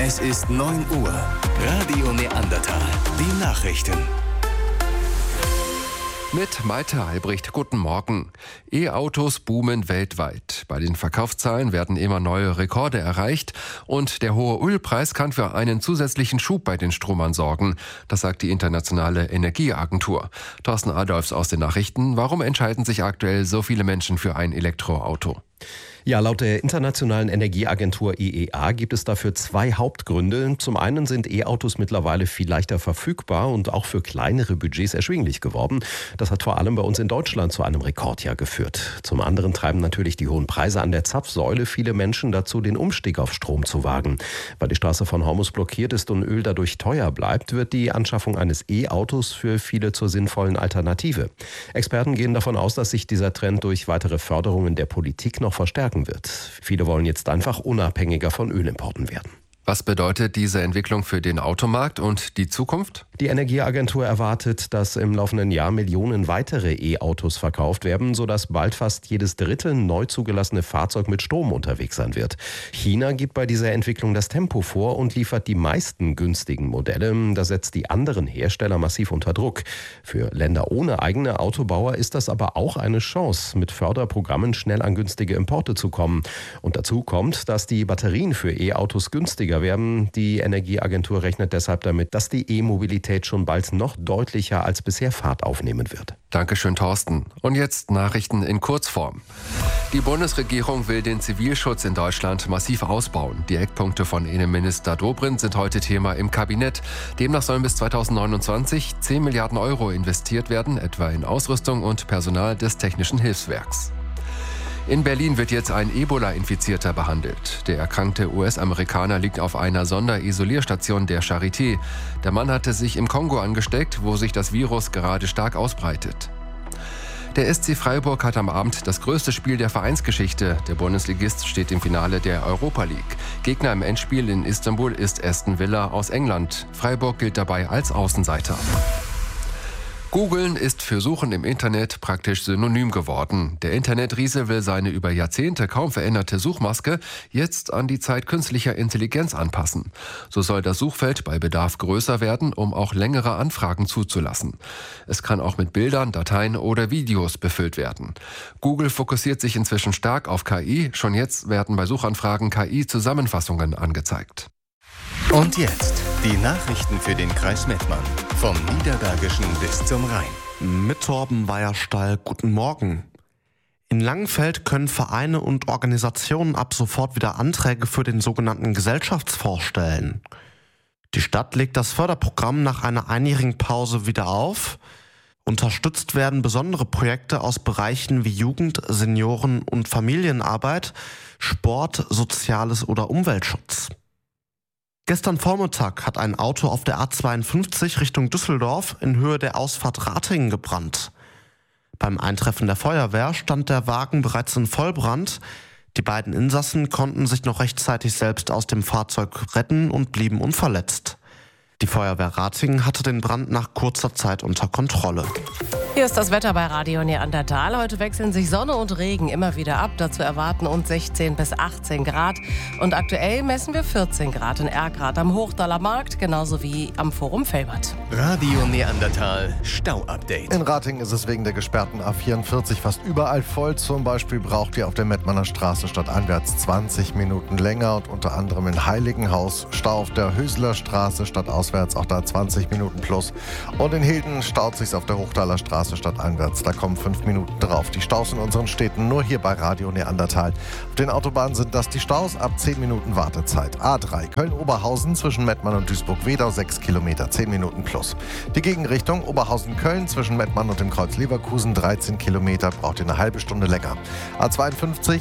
Es ist 9 Uhr. Radio Neandertal. Die Nachrichten. Mit Malte Albrecht, guten Morgen. E-Autos boomen weltweit. Bei den Verkaufszahlen werden immer neue Rekorde erreicht und der hohe Ölpreis kann für einen zusätzlichen Schub bei den Stromern sorgen. Das sagt die Internationale Energieagentur. Thorsten Adolfs aus den Nachrichten. Warum entscheiden sich aktuell so viele Menschen für ein Elektroauto? Ja, laut der Internationalen Energieagentur IEA gibt es dafür 2 Hauptgründe. Zum einen sind E-Autos mittlerweile viel leichter verfügbar und auch für kleinere Budgets erschwinglich geworden. Das hat vor allem bei uns in Deutschland zu einem Rekordjahr geführt. Zum anderen treiben natürlich die hohen Preise an der Zapfsäule viele Menschen dazu, den Umstieg auf Strom zu wagen. Weil die Straße von Hormuz blockiert ist und Öl dadurch teuer bleibt, wird die Anschaffung eines E-Autos für viele zur sinnvollen Alternative. Experten gehen davon aus, dass sich dieser Trend durch weitere Förderungen der Politik noch verstärken wird. Viele wollen jetzt einfach unabhängiger von Ölimporten werden. Was bedeutet diese Entwicklung für den Automarkt und die Zukunft? Die Energieagentur erwartet, dass im laufenden Jahr Millionen weitere E-Autos verkauft werden, sodass bald fast jedes dritte neu zugelassene Fahrzeug mit Strom unterwegs sein wird. China gibt bei dieser Entwicklung das Tempo vor und liefert die meisten günstigen Modelle. Das setzt die anderen Hersteller massiv unter Druck. Für Länder ohne eigene Autobauer ist das aber auch eine Chance, mit Förderprogrammen schnell an günstige Importe zu kommen. Und dazu kommt, dass die Batterien für E-Autos günstiger werden. Die Energieagentur rechnet deshalb damit, dass die E-Mobilität schon bald noch deutlicher als bisher Fahrt aufnehmen wird. Dankeschön, Thorsten. Und jetzt Nachrichten in Kurzform. Die Bundesregierung will den Zivilschutz in Deutschland massiv ausbauen. Die Eckpunkte von Innenminister Dobrindt sind heute Thema im Kabinett. Demnach sollen bis 2029 10 Milliarden Euro investiert werden, etwa in Ausrüstung und Personal des Technischen Hilfswerks. In Berlin wird jetzt ein Ebola-Infizierter behandelt. Der erkrankte US-Amerikaner liegt auf einer Sonderisolierstation der Charité. Der Mann hatte sich im Kongo angesteckt, wo sich das Virus gerade stark ausbreitet. Der SC Freiburg hat am Abend das größte Spiel der Vereinsgeschichte. Der Bundesligist steht im Finale der Europa League. Gegner im Endspiel in Istanbul ist Aston Villa aus England. Freiburg gilt dabei als Außenseiter. Googeln ist für Suchen im Internet praktisch synonym geworden. Der Internetriese will seine über Jahrzehnte kaum veränderte Suchmaske jetzt an die Zeit künstlicher Intelligenz anpassen. So soll das Suchfeld bei Bedarf größer werden, um auch längere Anfragen zuzulassen. Es kann auch mit Bildern, Dateien oder Videos befüllt werden. Google fokussiert sich inzwischen stark auf KI. Schon jetzt werden bei Suchanfragen KI-Zusammenfassungen angezeigt. Und jetzt die Nachrichten für den Kreis Mettmann. Vom Niederbergischen bis zum Rhein. Mit Torben Weierstall, guten Morgen. In Langenfeld können Vereine und Organisationen ab sofort wieder Anträge für den sogenannten Gesellschaftsfonds stellen. Die Stadt legt das Förderprogramm nach einer einjährigen Pause wieder auf. Unterstützt werden besondere Projekte aus Bereichen wie Jugend-, Senioren- und Familienarbeit, Sport, Soziales oder Umweltschutz. Gestern Vormittag hat ein Auto auf der A52 Richtung Düsseldorf in Höhe der Ausfahrt Ratingen gebrannt. Beim Eintreffen der Feuerwehr stand der Wagen bereits in Vollbrand. Die beiden Insassen konnten sich noch rechtzeitig selbst aus dem Fahrzeug retten und blieben unverletzt. Die Feuerwehr Ratingen hatte den Brand nach kurzer Zeit unter Kontrolle. Hier ist das Wetter bei Radio Neandertal. Heute wechseln sich Sonne und Regen immer wieder ab. Dazu erwarten uns 16 bis 18 Grad. Und aktuell messen wir 14 Grad in Erkrath am Hochdaler Markt, genauso wie am Forum Velbert. Radio Neandertal Stau-Update. In Ratingen ist es wegen der gesperrten A44 fast überall voll. Zum Beispiel braucht ihr auf der Mettmanner Straße stadteinwärts 20 Minuten länger. Und unter anderem in Heiligenhaus Stau auf der Höseler Straße stadtauswärts, auch da 20 Minuten plus. Und in Hilden staut sich's auf der Hochdaler Straße stadteinwärts. Da kommen 5 Minuten drauf. Die Staus in unseren Städten nur hier bei Radio Neandertal. Auf den Autobahnen sind das die Staus ab 10 Minuten Wartezeit. A3 Köln-Oberhausen zwischen Mettmann und Duisburg-Wedau 6 Kilometer, 10 Minuten plus. Die Gegenrichtung Oberhausen-Köln zwischen Mettmann und dem Kreuz Leverkusen 13 Kilometer, braucht ihr eine halbe Stunde länger. A52